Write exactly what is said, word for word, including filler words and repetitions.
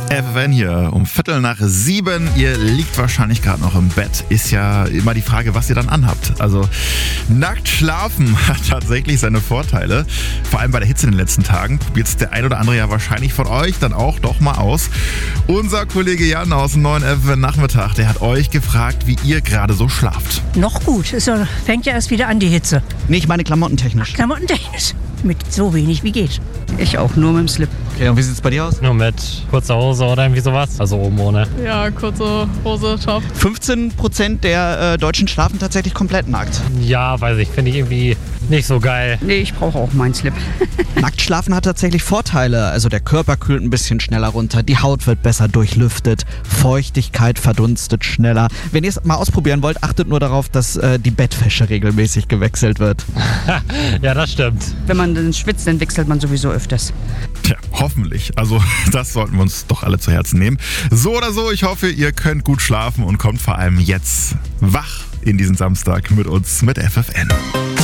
F F N hier um Viertel nach sieben. Ihr liegt wahrscheinlich gerade noch im Bett. Ist ja immer die Frage, was ihr dann anhabt. Also nackt schlafen hat tatsächlich seine Vorteile. Vor allem bei der Hitze in den letzten Tagen. Probiert es der ein oder andere ja wahrscheinlich von euch dann auch doch mal aus. Unser Kollege Jan aus dem neuen F F N Nachmittag, der hat euch gefragt, wie ihr gerade so schlaft. Noch gut. Es fängt ja erst wieder an, die Hitze. Nee, ich meine klamottentechnisch. Klamottentechnisch. Mit so wenig wie geht. Ich auch, nur mit dem Slip. Okay, und wie sieht's bei dir aus? Nur mit kurzer Hose oder irgendwie sowas. Also oben ohne. Ja, kurze Hose, Top. fünfzehn Prozent der äh, Deutschen schlafen tatsächlich komplett nackt. Ja, weiß ich. Finde ich irgendwie nicht so geil. Nee, ich brauche auch meinen Slip. Nackt schlafen hat tatsächlich Vorteile. Also der Körper kühlt ein bisschen schneller runter, die Haut wird besser durchlüftet, Feuchtigkeit verdunstet schneller. Wenn ihr es mal ausprobieren wollt, achtet nur darauf, dass äh, die Bettwäsche regelmäßig gewechselt wird. Ja, das stimmt. Wenn man dann schwitzt, dann wechselt man sowieso öfters. Tja, hoffentlich. Also das sollten wir uns doch alle zu Herzen nehmen. So oder so, ich hoffe, ihr könnt gut schlafen und kommt vor allem jetzt wach in diesen Samstag mit uns mit F F N.